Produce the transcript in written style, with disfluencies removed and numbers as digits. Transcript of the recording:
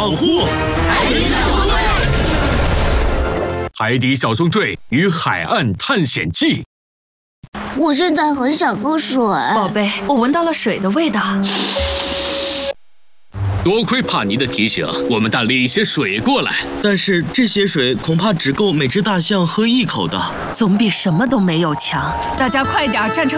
护海底小纵队，海底小纵队与海岸探险记。 我现在很想喝水， 宝贝，我闻到了水的味道。 多亏帕尼的提醒，我们带了一些水过来。 但是这些水恐怕只够每只大象喝1口的， 总比什么都没有强。 大家快点站成